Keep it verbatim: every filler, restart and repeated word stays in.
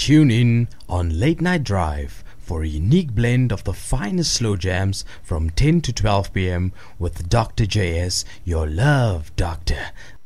Tune in on Late Night Drive for a unique blend of the finest slow jams from ten to twelve p m with Doctor J S, your love doctor.